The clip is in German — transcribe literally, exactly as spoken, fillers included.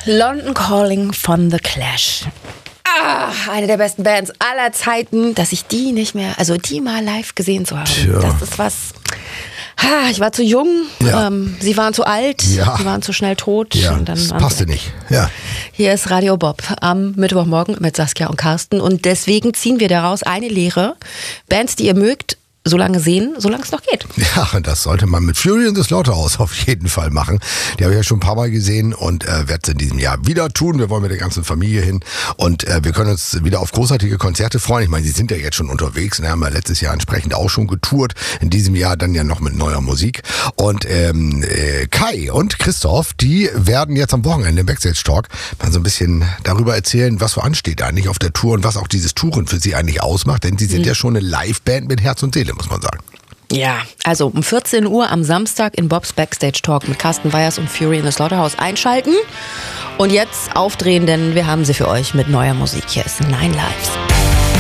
London Calling von The Clash. Ah, eine der besten Bands aller Zeiten, dass ich die nicht mehr, also die mal live gesehen zu haben. Tja. Das ist was. Ha, ich war zu jung, Ja. ähm, sie waren zu alt, Ja. sie waren zu schnell tot. Ja, und dann das waren passte sie- nicht. Ja. Hier ist Radio Bob am Mittwochmorgen mit Saskia und Carsten und deswegen ziehen wir daraus eine Lehre. Bands, die ihr mögt, so lange sehen, solange es noch geht. Ja, und das sollte man mit Fury and the Slaughterhouse auf jeden Fall machen. Die habe ich ja schon ein paar Mal gesehen und äh, werde es in diesem Jahr wieder tun. Wir wollen mit der ganzen Familie hin und äh, wir können uns wieder auf großartige Konzerte freuen. Ich meine, sie sind ja jetzt schon unterwegs. Ne? Haben wir letztes Jahr entsprechend auch schon getourt. In diesem Jahr dann ja noch mit neuer Musik. Und ähm, äh, Kai und Christoph, die werden jetzt am Wochenende im Backstage Talk mal so ein bisschen darüber erzählen, was so ansteht eigentlich auf der Tour und was auch dieses Touren für sie eigentlich ausmacht. Denn sie sind Mhm. ja schon eine Liveband mit Herz und Seele, muss man sagen. Ja, also um vierzehn Uhr am Samstag in Bobs Backstage Talk mit Carsten Weyers und Fury in the Slaughterhouse einschalten und jetzt aufdrehen, denn wir haben sie für euch mit neuer Musik. Hier ist Nine Lives.